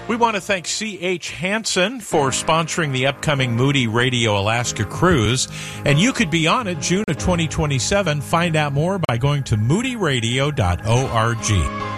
We want to thank C.H. Hansen for sponsoring the upcoming Moody Radio Alaska cruise. And you could be on it June of 2027. Find out more by going to moodyradio.org.